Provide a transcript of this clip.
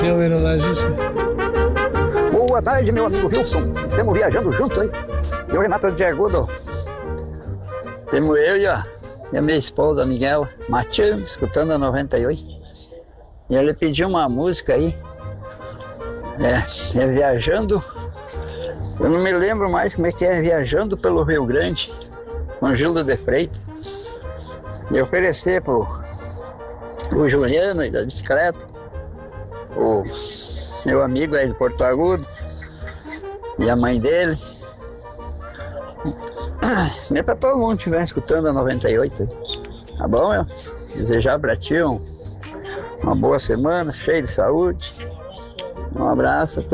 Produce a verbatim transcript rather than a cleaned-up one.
Tem homenagem isso. Boa tarde, meu amigo Wilson. Estamos viajando junto aí. Eu, Renata de Agudo. Temos eu e a, e a minha esposa, Miguel, mateando, escutando a noventa e oito. E ele pediu uma música aí. É, é Viajando. Eu não me lembro mais como é que é, Viajando pelo Rio Grande, com Gildo de Freitas. E oferecer pro, pro Juliano e da bicicleta, o meu amigo aí de Porto Agudo e a mãe dele. É para todo mundo que estiver escutando a noventa e oito. Tá bom, meu? Desejar para ti um, uma boa semana, cheia de saúde. Um abraço. Até